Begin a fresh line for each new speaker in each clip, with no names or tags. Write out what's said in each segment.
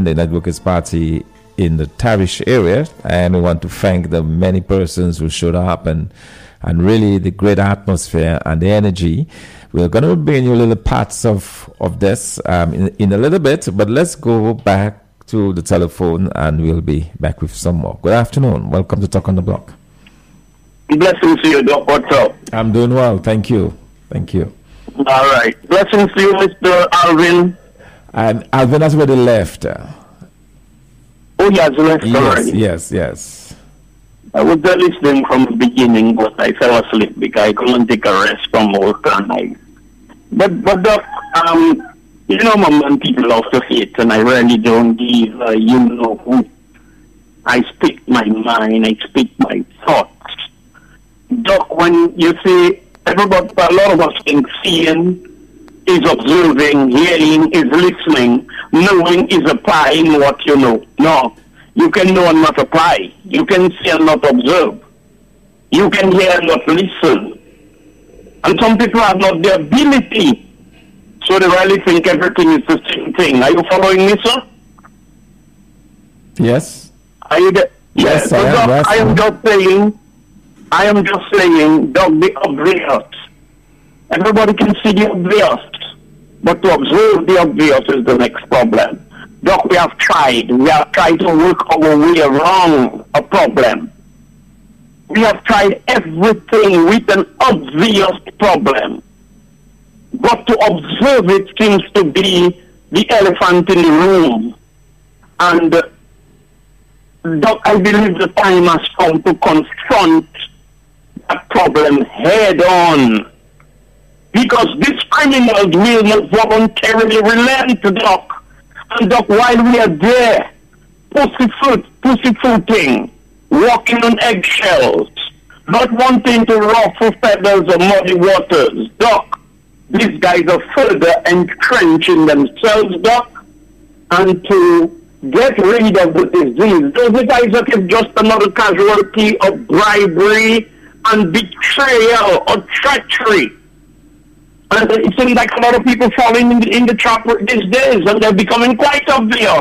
the United Workers' Party in the Tarish area, and we want to thank the many persons who showed up and really the great atmosphere and the energy. We're going to bring you little parts of this in a little bit, but let's go back to the telephone and we'll be back with some more. Good afternoon. Welcome to Talk on the Block.
Blessings to you, Doc. What's up?
I'm doing well. Thank you. Thank you.
All right. Blessings to you, Mr. Alvin.
And Alvin has already left.
Oh, he has left already?
Yes.
I was there listening from the beginning, but I fell asleep because I couldn't take a rest from work and night. But Doc, you know, man, people love to hate, and I really don't give you know who. I speak my mind, I speak my thoughts. Doc, when you say everybody, a lot of us think seeing is observing, hearing is listening, knowing is applying what you know. No, you can know and not apply. You can see and not observe. You can hear and not listen. And some people have not the ability, so they really think everything is the same thing. Are you following me, sir?
Yes.
Are you there?
Yes,
so Doc, I am just saying, Doc, the obvious. Everybody can see the obvious, but to observe the obvious is the next problem. Doc, we have tried to work our way around a problem. We have tried everything with an obvious problem. But to observe it seems to be the elephant in the room. And Doc, I believe the time has come to confront that problem head on. Because these criminals will not voluntarily relent, Doc. And Doc, while we are there, pussyfooting, walking on eggshells, not wanting to ruffle feathers or muddy waters, Doc, these guys are further entrenching themselves, Doc, and to get rid of the disease. Those guys are just another casualty of bribery and betrayal or treachery. And it seems like a lot of people falling in the trap these days, and they're becoming quite obvious.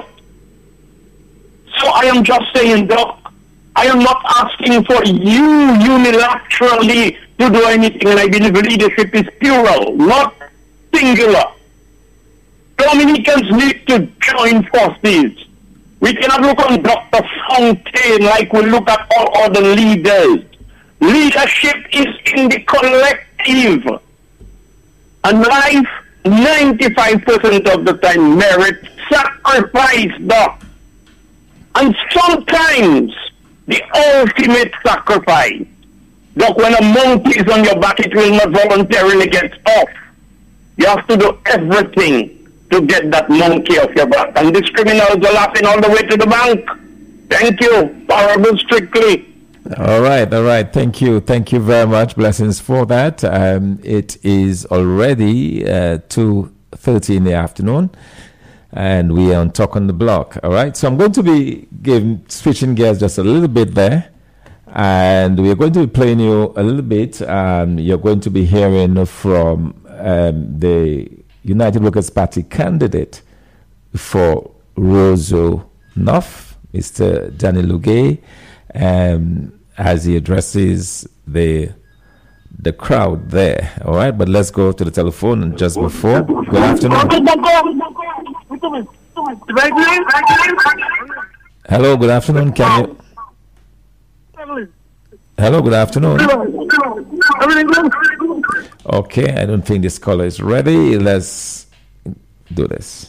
So I am just saying, Doc, I am not asking for you unilaterally to do anything, and I believe leadership is plural, not singular. Dominicans need to join forces. We cannot look on Dr. Fontaine like we look at all other leaders. Leadership is in the collective. And life, 95% of the time, merits sacrifice, Doc. And sometimes, the ultimate sacrifice. Doc, when a monkey is on your back, it will not voluntarily get off. You have to do everything to get that monkey off your back. And these criminals are laughing all the way to the bank. Thank you. Honorable Strictly.
All right. Thank you very much. Blessings for that. It is already 2:30 in the afternoon, and we are on Talk on the Block. All right. So I'm going to be switching gears just a little bit there, and we are going to be playing you a little bit. You're going to be hearing from the United Workers' Party candidate for Roseau North, Mr. Danny Lugay, as he addresses the crowd there. All right, but let's go to the telephone. And just before, good afternoon. Hello, good afternoon. Can you? Hello, good afternoon. Okay, I don't think this caller is ready. Let's do this.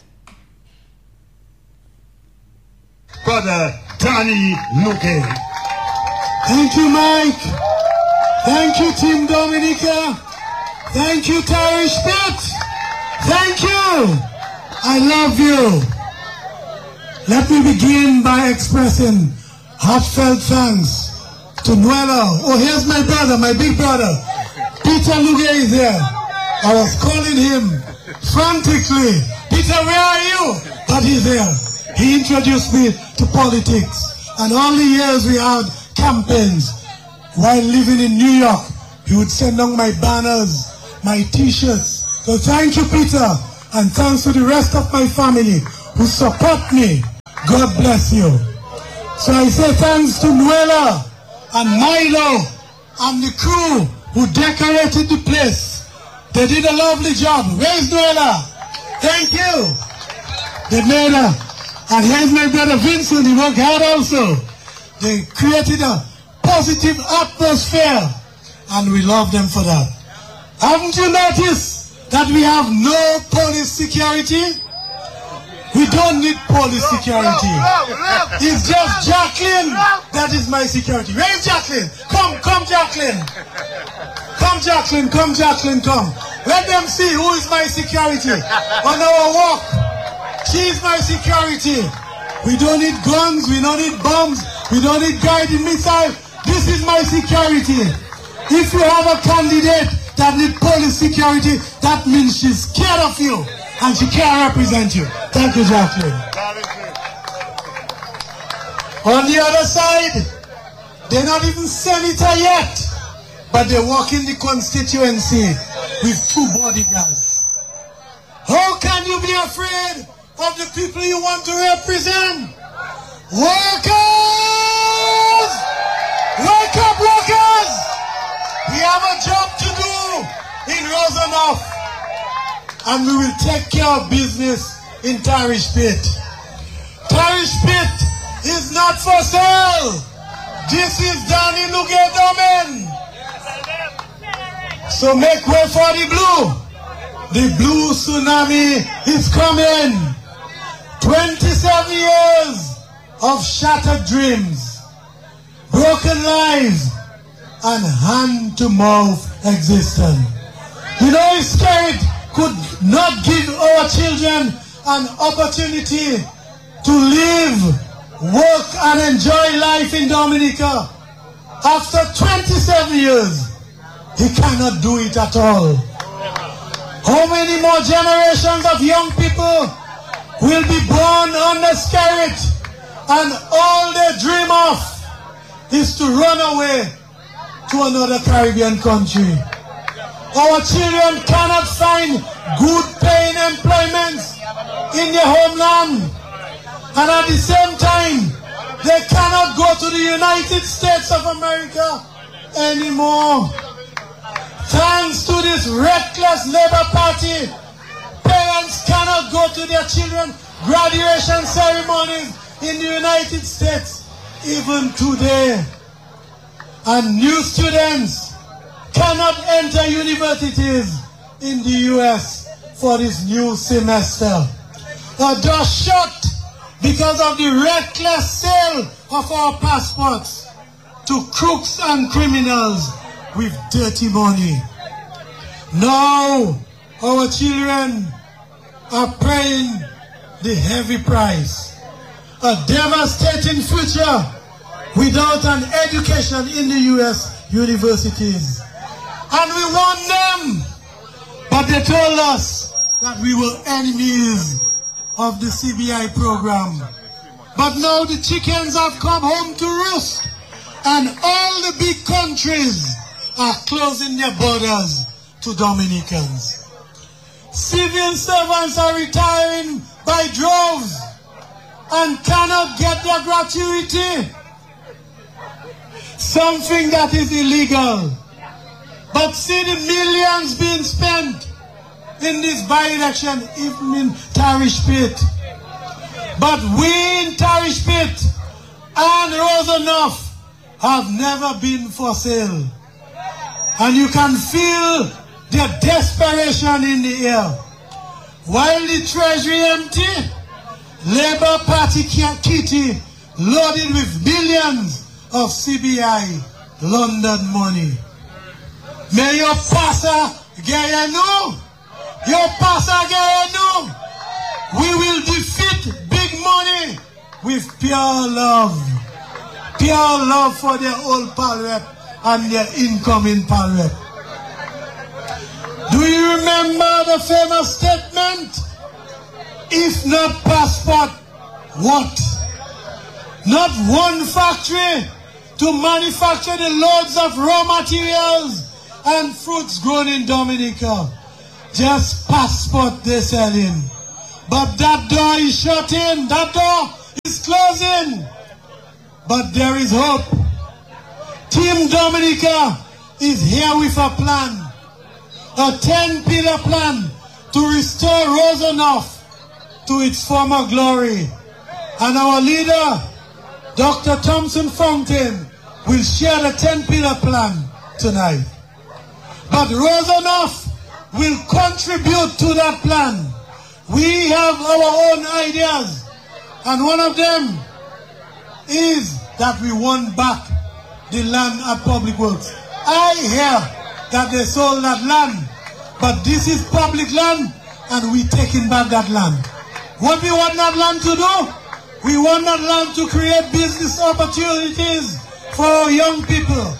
Brother Danny Lugay. Thank you, Mike. Thank you, Team Dominica. Thank you, Terry Spitz. Thank you. I love you. Let me begin by expressing heartfelt thanks to Nuela. Oh, here's my brother, my big brother. Peter Lugay is here. I was calling him frantically. Peter, where are you? But he's here. He introduced me to politics. And all the years we had campaigns while living in New York, he would send on my banners, my t-shirts. So thank you, Peter. And thanks to the rest of my family who support me God bless you. So I say thanks to Nuela and Milo and the crew who decorated the place. They did a lovely job. Where's Nuela? Thank you. They made a, and here's my brother Vincent, he worked hard also. They created a positive atmosphere and we love them for that. Haven't you noticed that we have no police security? We don't need police security. It's just Jacqueline that is my security. Where is Jacqueline? Come Jacqueline. Come Jacqueline, come Jacqueline, come. Let them see who is my security on our walk. She is my security. We don't need guns, we don't need bombs, we don't need guided missiles. This is my security. If you have a candidate that needs police security, that means she's scared of you and she can't represent you. Thank you, Jacqueline. On the other side, they're not even senator yet, but they walk in the constituency with 2 bodyguards. How can you be afraid of the people you want to represent? Workers! Wake up, workers! We have a job to do in Rosenhof, and we will take care of business in Tarish Pit. Tarish Pit is not for sale. This is Danny Nuge domain. So make way for the blue. The blue tsunami is coming. 27 years of shattered dreams, broken lives, and hand-to-mouth existence. You know, Spirit could not give our children an opportunity to live, work, and enjoy life in Dominica. After 27 years, he cannot do it at all. How many more generations of young people will be born under Spirit, and all they dream of is to run away to another Caribbean country? Our children cannot find good paying employment in their homeland, and at the same time they cannot go to the United States of America anymore. Thanks to this reckless Labour Party, parents cannot go to their children's graduation ceremonies in the United States even today. And new students cannot enter universities in the US for this new semester. Are just shut because of the reckless sale of our passports to crooks and criminals with dirty money. Now our children are paying the heavy price. A devastating future without an education in the US universities. And we want them, but they told us that we were enemies of the CBI program. But now the chickens have come home to roost, and all the big countries are closing their borders to Dominicans. Civil servants are retiring by droves and cannot get their gratuity. Something that is illegal. But see the millions being spent in this by-election, even in Tarish Pit. But we in Tarish Pit and Rosenhof have never been for sale. And you can feel the desperation in the air. While the treasury empty, Labour Party kitty loaded with billions of CBI London money. May your passer get you. Your passer get you. We will defeat big money with pure love. Pure love for their old pal rep and their incoming pal rep. Do you remember the famous statement? If not passport, what? Not one factory to manufacture the loads of raw materials and fruits grown in Dominica. Just passport they're selling. But that door is shut in. That door is closing, but there is hope. Team Dominica is here with a plan, a 10-pillar plan to restore Rosenhof to its former glory. And our leader, Dr. Thompson Fountain, will share the 10-pillar plan tonight. But Rosenhof will contribute to that plan. We have our own ideas, and one of them is that we want back the land at Public Works. I hear that they sold that land, but this is public land, and we're taking back that land. What we want that land to do? We want that land to create business opportunities for our young people.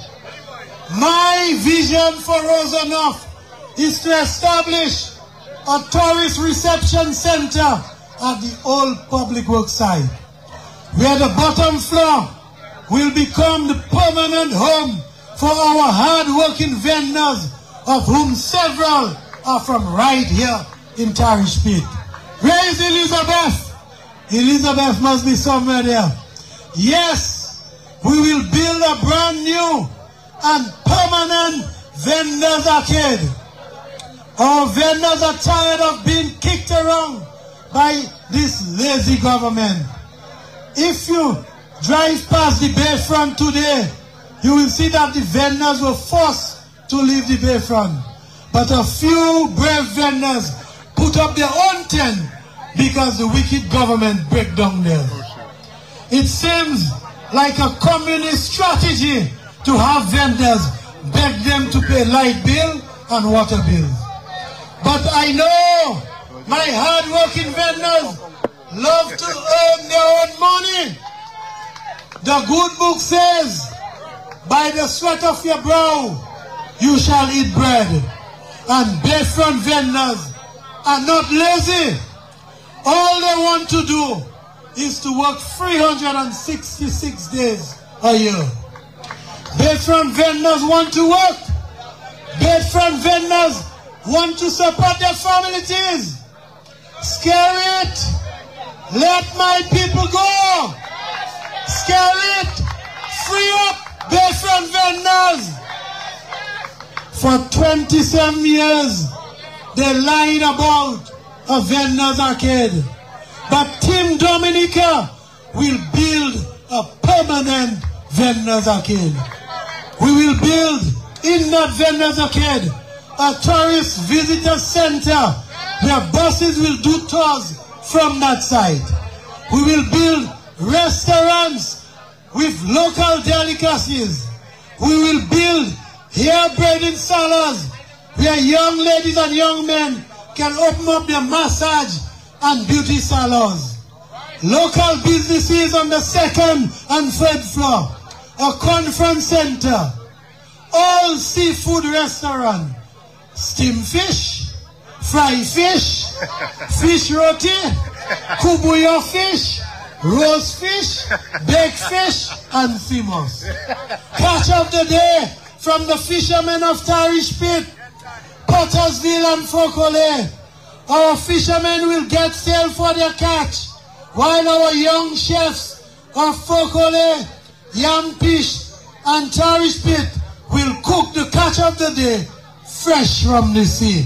My vision for Rosenhof is to establish a tourist reception center at the old Public Works site, where the bottom floor will become the permanent home for our hard-working vendors, of whom several are from right here in Tarish Pit. Where is Elizabeth? Elizabeth must be somewhere there. Yes, we will build a brand new and permanent vendors arcade. Our vendors are tired of being kicked around by this lazy government. If you drive past the Bayfront today, you will see that the vendors were forced to leave the Bayfront. But a few brave vendors put up their own tent because the wicked government break down there. It seems like a communist strategy to have vendors beg them to pay light bill and water bills. But I know my hard-working vendors love to earn their own money. The good book says, by the sweat of your brow, you shall eat bread. And Bayfront vendors are not lazy. All they want to do is to work 366 days a year. Bayfront vendors want to work. Bayfront vendors want to support their families. Scare it. Let my people go. Scare it. Free up Bayfront vendors. For 27 years, they lied about a vendors arcade. But Team Dominica will build a permanent vendors arcade. We will build in that vendors arcade a tourist visitor center where buses will do tours from that site. We will build restaurants with local delicacies. We will build hair braiding salons where young ladies and young men can open up their massage and beauty salons. Local businesses on the second and third floor. A conference center. All seafood restaurant. Steamed fish, fried fish, fish roti, kubuya fish, roast fish, baked fish, and famous. Catch of the day from the fishermen of Tarish Pit, Pottersville and Fokole. Our fishermen will get sale for their catch, while our young chefs of Fokole, Yampish, and Tarish Pit will cook the catch of the day fresh from the sea.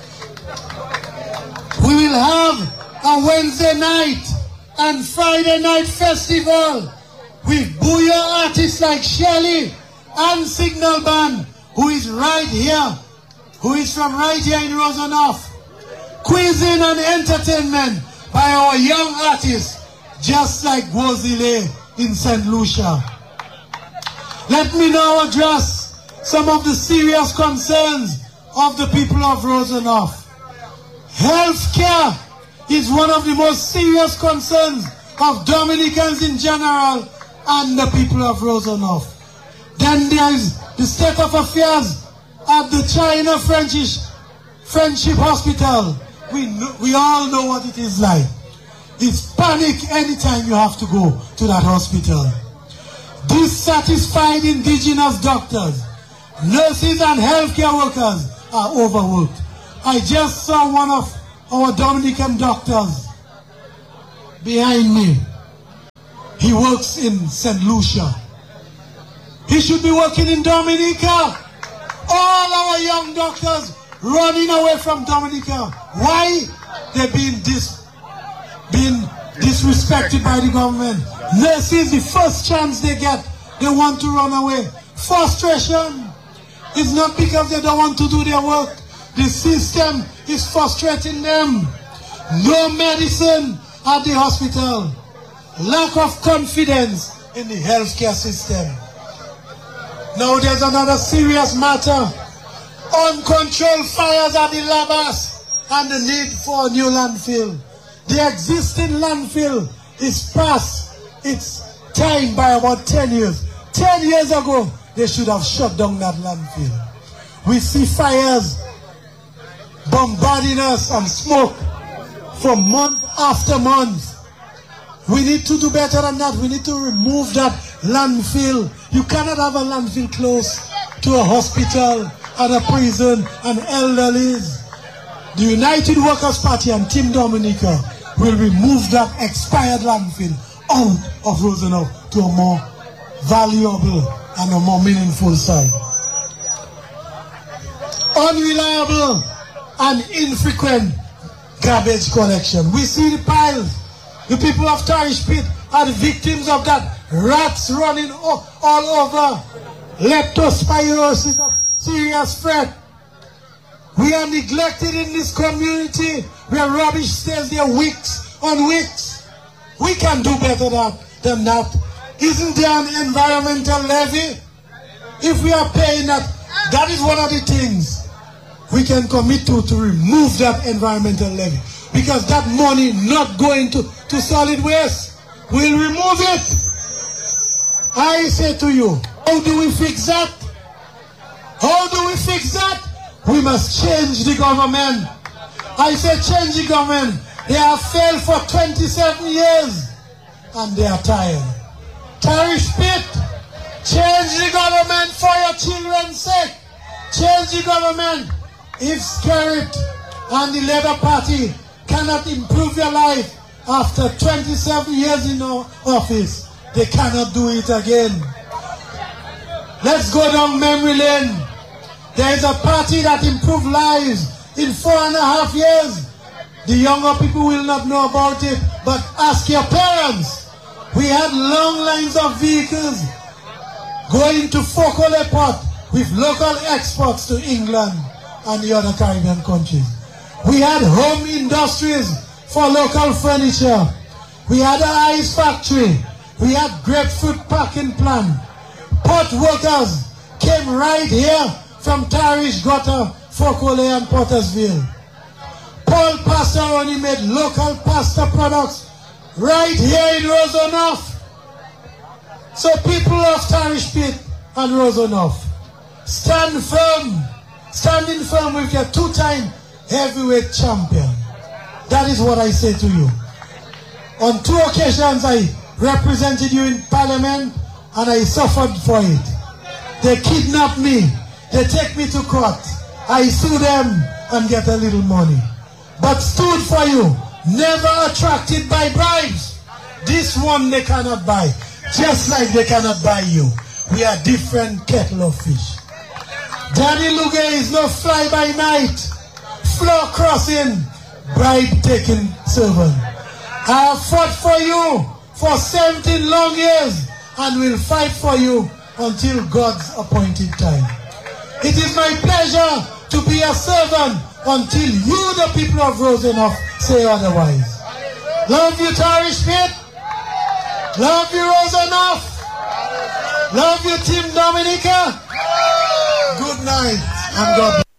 We will have a Wednesday night and Friday night festival with booyah artists like Shelly and Signal Band, who is right here, who is from right here in Rosenhof. Cuisine and entertainment by our young artists, just like Wozile in St. Lucia. Let me now address some of the serious concerns of the people of Rosenhof. Healthcare is one of the most serious concerns of Dominicans in general and the people of Rosenhof. Then there is the state of affairs at the China Friendship Hospital. We all know what it is like. It's panic anytime you have to go to that hospital. Dissatisfied indigenous doctors, nurses and healthcare workers are overworked. I just saw one of our Dominican doctors behind me. He works in St. Lucia. He should be working in Dominica. All our young doctors running away from Dominica. Why? They're being disrespected by the government. Nurses, the first chance they get, they want to run away. Frustration is not because they don't want to do their work. The system is frustrating them. No medicine at the hospital. Lack of confidence in the healthcare system. Now there's another serious matter. Uncontrolled fires at the Labas and the need for a new landfill. The existing landfill is past its time by about 10 years. 10 years ago, they should have shut down that landfill. We see fires bombarding us and smoke for month after month. We need to do better than that. We need to remove that landfill. You cannot have a landfill close to a hospital and a prison and elderlies. The United Workers' Party and Team Dominica will remove that expired landfill out of Rosenhof to a more valuable and a more meaningful site. Unreliable and infrequent garbage collection. We see the piles. The people of Tarish Pit are the victims of that. Rats running all over. Leptospirosis, a serious threat. We are neglected in this community where rubbish stays there weeks on weeks. We can do better than that. Isn't there an environmental levy? If we are paying that, that is one of the things we can commit to remove that environmental levy. Because that money not going to solid waste. We'll remove it. I say to you, how do we fix that? How do we fix that? We must change the government. I say change the government. They have failed for 27 years and they are tired. Tarish Pit, change the government for your children's sake. Change the government. If Skerrit and the Labour Party cannot improve your life after 27 years in office, they cannot do it again. Let's go down memory lane. There is a party that improved lives in 4.5 years. The younger people will not know about it, but ask your parents. We had long lines of vehicles going to Foko Airport with local exports to England and the other Caribbean countries. We had home industries for local furniture. We had an ice factory. We had grapefruit packing plant. Port workers came right here from Tarish, Gota, Fokole and Pottersville. Paul Pastoroni made local pasta products right here in Rosenhof. So people of Tarish Pit and Rosenhof, stand firm, standing firm with your two-time heavyweight champion. That is what I say to you. On 2 occasions I represented you in Parliament and I suffered for it. They kidnap me. They take me to court. I sue them and get a little money. But stood for you. Never attracted by bribes. This one they cannot buy. Just like they cannot buy you. We are different kettle of fish. Danny Lugay is no fly-by-night, floor crossing, bribe-taking servant. I have fought for you for 17 long years and will fight for you until God's appointed time. It is my pleasure to be a servant until you, the people of Rosenhof, say otherwise. Love you, Tarish Pit. Love you, Rosenhof. Love you, Team Dominica. Good night and God bless.